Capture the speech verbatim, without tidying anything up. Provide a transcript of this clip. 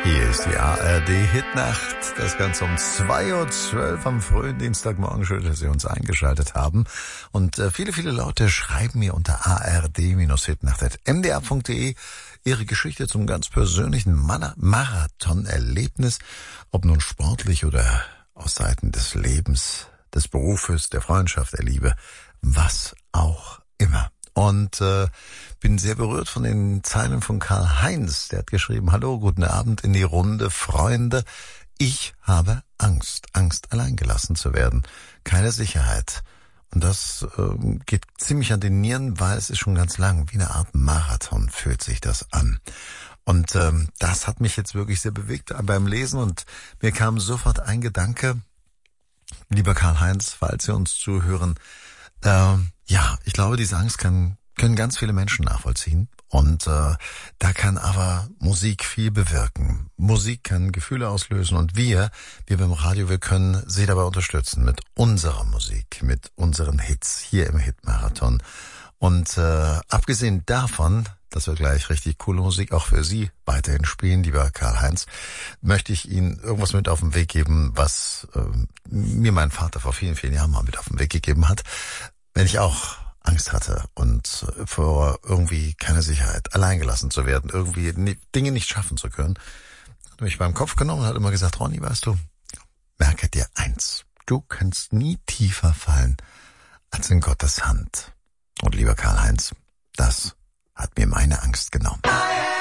Hier ist die A R D-Hitnacht. Das Ganze um zwei Uhr zwölf am frühen Dienstagmorgen. Schön, dass Sie uns eingeschaltet haben. Und äh, viele, viele Leute schreiben mir unter a r d Hitnacht punkt m d r punkt d e ihre Geschichte zum ganz persönlichen Marathon-Erlebnis. Ob nun sportlich oder aus Seiten des Lebens, des Berufes, der Freundschaft, der Liebe, was auch immer. Und äh, bin sehr berührt von den Zeilen von Karl-Heinz. Der hat geschrieben: Hallo, guten Abend in die Runde, Freunde. Ich habe Angst, Angst, allein gelassen zu werden. Keine Sicherheit. Und das äh, geht ziemlich an den Nieren, weil es ist schon ganz lang. Wie eine Art Marathon fühlt sich das an. Und ähm, das hat mich jetzt wirklich sehr bewegt beim Lesen. Und mir kam sofort ein Gedanke, lieber Karl-Heinz, falls Sie uns zuhören, äh, ja, ich glaube, diese Angst kann, können ganz viele Menschen nachvollziehen. Und äh, da kann aber Musik viel bewirken. Musik kann Gefühle auslösen und wir, wir beim Radio, wir können Sie dabei unterstützen mit unserer Musik, mit unseren Hits hier im Hitmarathon. Und äh, abgesehen davon, dass wir gleich richtig coole Musik auch für Sie weiterhin spielen, lieber Karl-Heinz, möchte ich Ihnen irgendwas mit auf den Weg geben, was äh, mir mein Vater vor vielen, vielen Jahren mal mit auf den Weg gegeben hat. Wenn ich auch Angst hatte und vor irgendwie keine Sicherheit, alleingelassen zu werden, irgendwie Dinge nicht schaffen zu können, hat mich beim Kopf genommen und hat immer gesagt: Ronny, weißt du, merke dir eins, du kannst nie tiefer fallen als in Gottes Hand. Und lieber Karl-Heinz, das hat mir meine Angst genommen.